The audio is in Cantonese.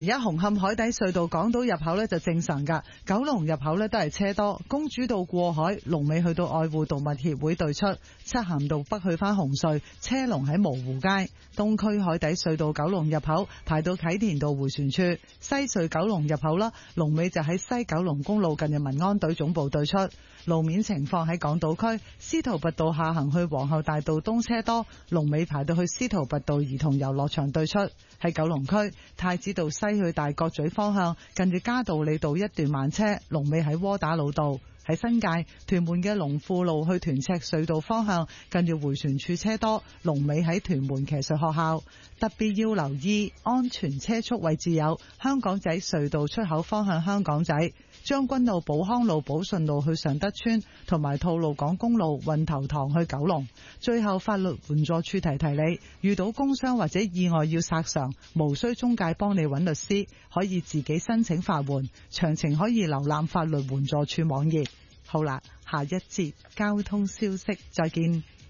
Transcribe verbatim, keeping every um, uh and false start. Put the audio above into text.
而家紅磡海底隧道港島入口咧就正常噶，九龍入口咧都係車多。公主道過海，龍尾去到愛護動物協會對出；漆咸道北去返紅隧，車龍喺蕪湖街。東區海底隧道九龍入口排到啟田道迴旋處，西隧九龍入口啦，龍尾就喺西九龍公路近日民安隊總部對出。路面情況喺港島區，司徒拔道下行去皇后大道東車多，龍尾排到去司徒拔道兒童遊樂場對出。喺九龍區，太子道西去大角咀方向，近住嘉道理道一段慢車，龍尾喺窩打老道。喺新界屯門嘅龍富路去屯赤隧道方向，近住迴旋處車多，龍尾喺屯門騎術學校。特別要留意安全車速位置有香港仔隧道出口方向香港仔、將軍路、寶康路、寶順路去尚德村，同埋吐露港公路運頭塘去九龍。最後法律援助處提提你，遇到工傷或者意外要索償，無需中介幫你揾律師，可以自己申請法援，詳情可以瀏覽法律援助處網頁。好啦，下一節交通消息再見。